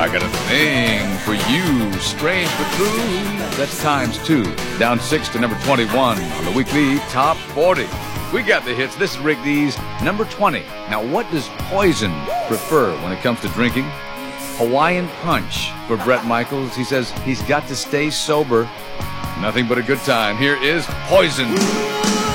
I got a thing for you, strange but true. That's ×2. Down 6 to number 21 on the weekly Top 40. We got the hits. This is Rick Dees, number 20. Now, what does Poison prefer when it comes to drinking? Hawaiian Punch for Bret Michaels. He says he's got to stay sober. Nothing but a good time. Here is Poison.